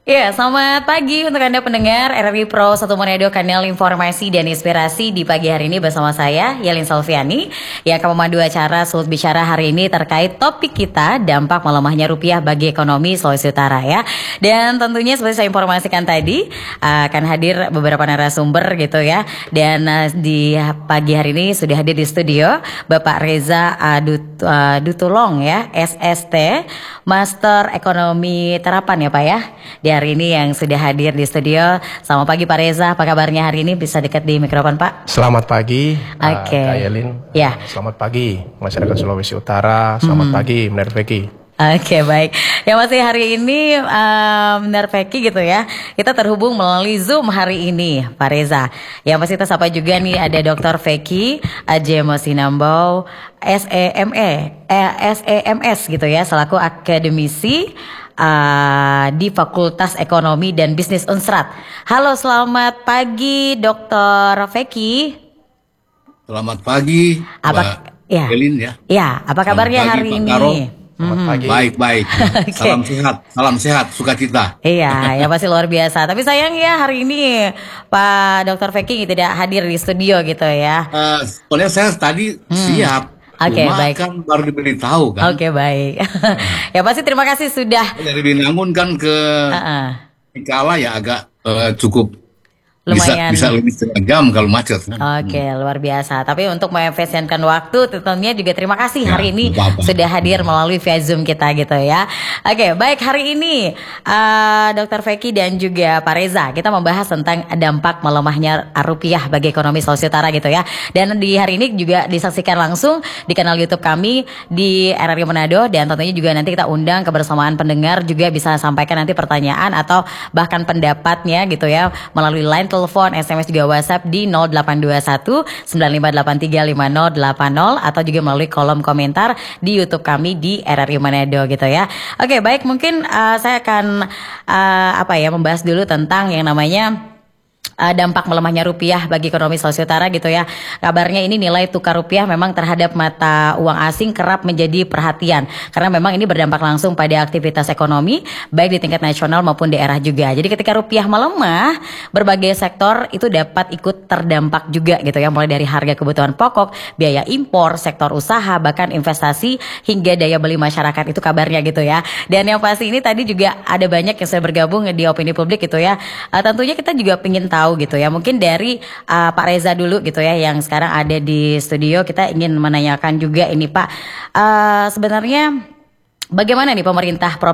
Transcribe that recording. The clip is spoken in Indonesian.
Ya, selamat pagi untuk Anda pendengar RRI Pro 1 Manado, kanal informasi dan inspirasi di pagi hari ini bersama saya, Yelin Salviani, yang akan memandu acara Sulut Bicara hari ini terkait topik kita, dampak melemahnya rupiah bagi ekonomi Sulawesi Utara ya. Dan tentunya seperti saya informasikan tadi, akan hadir beberapa narasumber gitu ya. Dan di pagi hari ini sudah hadir di studio Bapak Reza Dutulong ya, SST, Master Ekonomi Terapan ya Pak ya. Di hari ini yang sudah hadir di studio. Selamat pagi Pak Reza, apa kabarnya hari ini? Bisa dekat di mikrofon Pak. Selamat pagi Kak Yelin. Ya. Selamat pagi masyarakat Sulawesi Utara. Selamat pagi Benar Feki. Oke, baik. Ya masih hari ini Benar Feki gitu ya. Kita terhubung melalui Zoom hari ini Pak Reza. Yang pasti kita sapa juga nih ada Dr. Feki Ajemo Sinambau SEMS gitu ya, selaku akademisi di Fakultas Ekonomi dan Bisnis Unsrat. Halo, selamat pagi Dr. Feki. Selamat pagi, ya. Elin ya. Ya, apa kabarnya hari ini? Selamat pagi. Baik. Okay. Salam sehat, sukacita. Iya, ya pasti luar biasa. Tapi sayang ya hari ini Pak Dr. Feki tidak hadir di studio gitu ya. Soalnya saya tadi siap. Oke, baik. Kan baru diberitahu kan. Oke, baik. Ya pasti terima kasih sudah. Dari Binangun kan ke Ikala ya agak cukup lumayan bisa lebih setengah jam kalau macet. Oke, luar biasa. Tapi untuk mengefisienkan waktu, tentunya juga terima kasih hari ini sudah hadir melalui via Zoom kita gitu ya. Oke, baik, hari ini Dr. Feki dan juga Pak Reza, kita membahas tentang dampak melemahnya rupiah bagi ekonomi Sulawesi Utara gitu ya. Dan di hari ini juga disaksikan langsung di kanal YouTube kami di RRI Manado, dan tentunya juga nanti kita undang kebersamaan pendengar juga bisa sampaikan nanti pertanyaan atau bahkan pendapatnya gitu ya melalui line, telepon, SMS juga WhatsApp di 0821 9583 5080 atau juga melalui kolom komentar di YouTube kami di RRI Manado gitu ya. Oke, baik, mungkin saya akan membahas dulu tentang yang namanya dampak melemahnya rupiah bagi ekonomi Sulawesi Utara gitu ya. Kabarnya ini nilai tukar rupiah memang terhadap mata uang asing kerap menjadi perhatian karena memang ini berdampak langsung pada aktivitas ekonomi baik di tingkat nasional maupun daerah juga. Jadi ketika rupiah melemah, berbagai sektor itu dapat ikut terdampak juga gitu ya, mulai dari harga kebutuhan pokok, biaya impor, sektor usaha, bahkan investasi hingga daya beli masyarakat, itu kabarnya gitu ya. Dan yang pasti ini tadi juga ada banyak yang sudah bergabung di opini publik gitu ya. Tentunya kita juga ingin tahu gitu ya, mungkin dari Pak Reza dulu gitu ya yang sekarang ada di studio. Kita ingin menanyakan juga ini Pak, sebenarnya bagaimana nih pemerintah